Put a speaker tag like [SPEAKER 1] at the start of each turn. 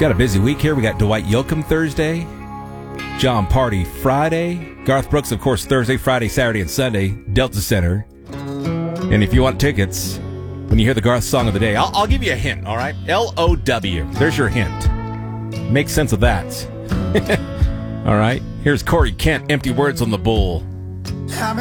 [SPEAKER 1] Got a busy week here. We got Dwight Yoakam Thursday, John Party Friday, Garth Brooks, of course, Thursday, Friday, Saturday, and Sunday, Delta Center. And if you want tickets, when you hear the Garth song of the day, I'll give you a hint, all right? L-O-W. There's your hint. Make sense of that. All right? Here's Corey Kent, Empty Words on the Bull.